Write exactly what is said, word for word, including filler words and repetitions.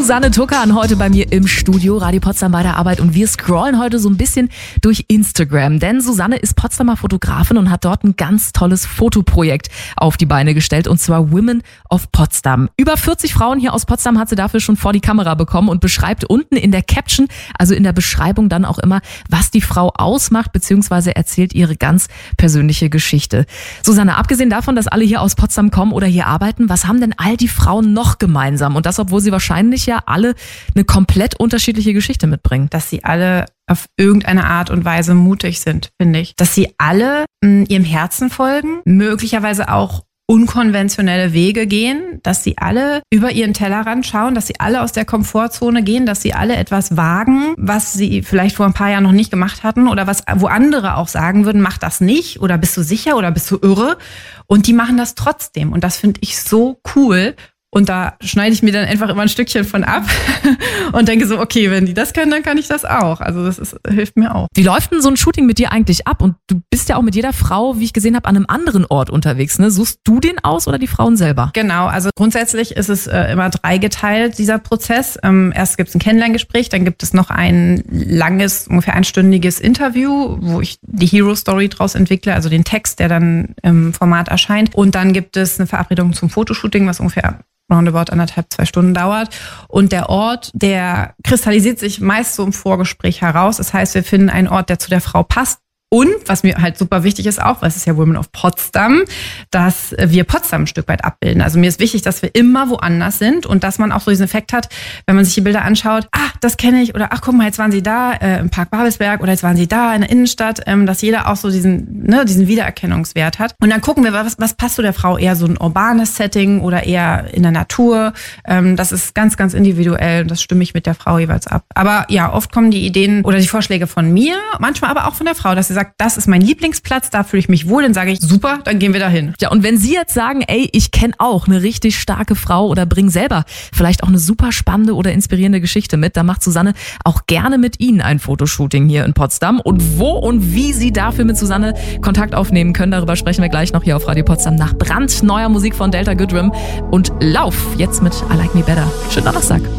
Susanne Tuckern heute bei mir im Studio, Radio Potsdam bei der Arbeit, und wir scrollen heute so ein bisschen durch Instagram, denn Susanne ist Potsdamer Fotografin und hat dort ein ganz tolles Fotoprojekt auf die Beine gestellt, und zwar Women of Potsdam. Über vierzig Frauen hier aus Potsdam hat sie dafür schon vor die Kamera bekommen und beschreibt unten in der Caption, also in der Beschreibung dann auch immer, was die Frau ausmacht, beziehungsweise erzählt ihre ganz persönliche Geschichte. Susanne, abgesehen davon, dass alle hier aus Potsdam kommen oder hier arbeiten, was haben denn all die Frauen noch gemeinsam? Und das, obwohl sie wahrscheinlich ja alle eine komplett unterschiedliche Geschichte mitbringen. Dass sie alle auf irgendeine Art und Weise mutig sind, finde ich. Dass sie alle mh, ihrem Herzen folgen, möglicherweise auch unkonventionelle Wege gehen, dass sie alle über ihren Tellerrand schauen, dass sie alle aus der Komfortzone gehen, dass sie alle etwas wagen, was sie vielleicht vor ein paar Jahren noch nicht gemacht hatten oder was, wo andere auch sagen würden, mach das nicht oder bist du sicher oder bist du irre? Und die machen das trotzdem, und das finde ich so cool. Und da schneide ich mir dann einfach immer ein Stückchen von ab und denke so, okay, wenn die das können, dann kann ich das auch. Also das ist, hilft mir auch. Wie läuft denn so ein Shooting mit dir eigentlich ab? Und du bist ja auch mit jeder Frau, wie ich gesehen habe, an einem anderen Ort unterwegs, ne? Suchst du den aus oder die Frauen selber? Genau, also grundsätzlich ist es äh, immer dreigeteilt, dieser Prozess. Ähm, erst gibt es ein Kennenlerngespräch, dann gibt es noch ein langes, ungefähr einstündiges Interview, wo ich die Hero-Story draus entwickle, also den Text, der dann im Format erscheint. Und dann gibt es eine Verabredung zum Fotoshooting, was ungefähr roundabout anderthalb, zwei Stunden dauert. Und der Ort, der kristallisiert sich meist so im Vorgespräch heraus. Das heißt, wir finden einen Ort, der zu der Frau passt. Und was mir halt super wichtig ist auch, weil es ist ja Women of Potsdam, dass wir Potsdam ein Stück weit abbilden. Also mir ist wichtig, dass wir immer woanders sind und dass man auch so diesen Effekt hat, wenn man sich die Bilder anschaut, ah, das kenne ich, oder ach, guck mal, jetzt waren sie da äh, im Park Babelsberg oder jetzt waren sie da in der Innenstadt, ähm, dass jeder auch so diesen, ne, diesen Wiedererkennungswert hat. Und dann gucken wir, was, was passt zu der Frau? Eher so ein urbanes Setting oder eher in der Natur? Ähm, das ist ganz, ganz individuell und das stimme ich mit der Frau jeweils ab. Aber ja, oft kommen die Ideen oder die Vorschläge von mir, manchmal aber auch von der Frau, dass sie sagt, das ist mein Lieblingsplatz, da fühle ich mich wohl, dann sage ich, super, dann gehen wir dahin. Ja, und wenn Sie jetzt sagen, ey, ich kenne auch eine richtig starke Frau oder bring selber vielleicht auch eine super spannende oder inspirierende Geschichte mit, dann macht Susanne auch gerne mit Ihnen ein Fotoshooting hier in Potsdam. Und wo und wie Sie dafür mit Susanne Kontakt aufnehmen können, darüber sprechen wir gleich noch hier auf Radio Potsdam nach brandneuer Musik von Delta Goodrem und Lauf jetzt mit I Like Me Better. Schönen Donnerstag.